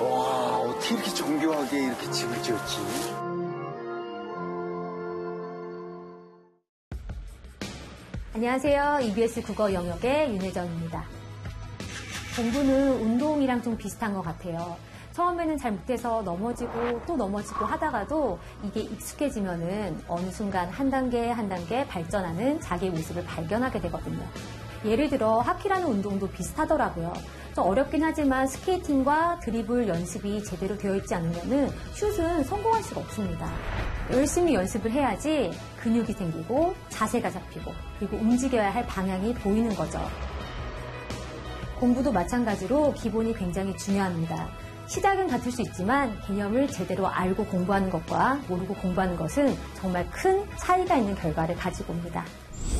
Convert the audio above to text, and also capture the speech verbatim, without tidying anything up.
와, 어떻게 이렇게 정교하게 이렇게 집을 지었지? 안녕하세요. 이비에스 국어 영역의 윤혜정입니다. 공부는 운동이랑 좀 비슷한 것 같아요. 처음에는 잘 못해서 넘어지고 또 넘어지고 하다가도 이게 익숙해지면은 어느 순간 한 단계 한 단계 발전하는 자기의 모습을 발견하게 되거든요. 예를 들어 하키라는 운동도 비슷하더라고요. 좀 어렵긴 하지만 스케이팅과 드리블 연습이 제대로 되어 있지 않으면은 슛은 성공할 수가 없습니다. 열심히 연습을 해야지 근육이 생기고 자세가 잡히고 그리고 움직여야 할 방향이 보이는 거죠. 공부도 마찬가지로 기본이 굉장히 중요합니다. 시작은 같을 수 있지만 개념을 제대로 알고 공부하는 것과 모르고 공부하는 것은 정말 큰 차이가 있는 결과를 가지고 옵니다.